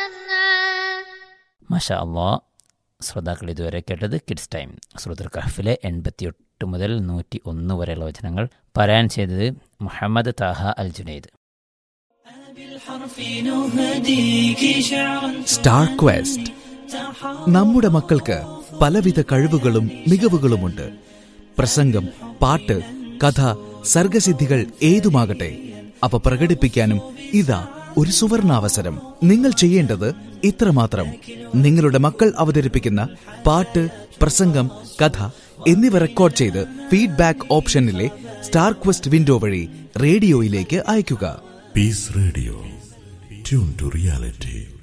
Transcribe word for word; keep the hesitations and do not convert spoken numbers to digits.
മാഷാ അല്ലാഹ്. ശ്രോതാക്കൾ ഇതുവരെ കേട്ടത് കിഡ്സ് ടൈം. സൂറത്തുൽ കഹ്ഫിലെ എൺപത്തിയെട്ട് മുതൽ നൂറ്റി ഒന്ന് വരെയുള്ള വചനങ്ങൾ പാരായണം ചെയ്തത് മുഹമ്മദ് താഹ അൽ ജുനൈദ്. Star question. നമ്മുടെ മക്കൾക്ക് പലവിധ കഴിവുകളും മികവുകളുമുണ്ട്. പ്രസംഗം, പാട്ട്, കഥ, സർഗസിദ്ധികൾ ഏതുമാകട്ടെ, അവ പ്രകടിപ്പിക്കാനും ഇതാ ഒരു സുവർണാവസരം. നിങ്ങൾ ചെയ്യേണ്ടത് ഇത്രമാത്രം: നിങ്ങളുടെ മക്കൾ അവതരിപ്പിക്കുന്ന പാട്ട്, പ്രസംഗം, കഥ എന്നിവ റെക്കോർഡ് ചെയ്ത് ഫീഡ്ബാക്ക് ഓപ്ഷനിലെ സ്റ്റാർ ക്വസ്റ്റ് വിൻഡോ വഴി റേഡിയോയിലേക്ക് അയയ്ക്കുക. Piece radio, tune to reality.